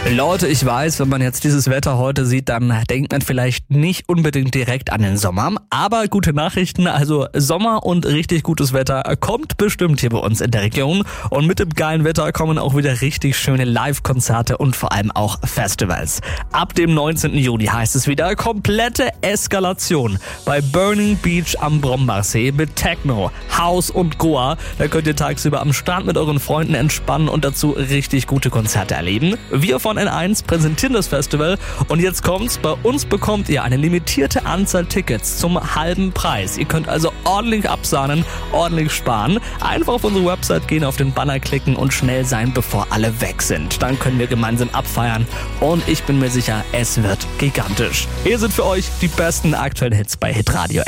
Leute, ich weiß, wenn man jetzt dieses Wetter heute sieht, dann denkt man vielleicht nicht unbedingt direkt an den Sommer. Aber gute Nachrichten, also Sommer und richtig gutes Wetter kommt bestimmt hier bei uns in der Region. Und mit dem geilen Wetter kommen auch wieder richtig schöne Live-Konzerte und vor allem auch Festivals. Ab dem 19. Juni heißt es wieder komplette Eskalation bei Burning Beach am Brombachsee mit Techno, House und Goa. Da könnt ihr tagsüber am Strand mit euren Freunden entspannen und dazu richtig gute Konzerte erleben. Wir von N1 präsentieren das Festival und jetzt kommt's, bei uns bekommt ihr eine limitierte Anzahl Tickets zum halben Preis. Ihr könnt also ordentlich absahnen, ordentlich sparen. Einfach auf unsere Website gehen, auf den Banner klicken und schnell sein, bevor alle weg sind. Dann können wir gemeinsam abfeiern und ich bin mir sicher, es wird gigantisch. Hier sind für euch die besten aktuellen Hits bei Hitradio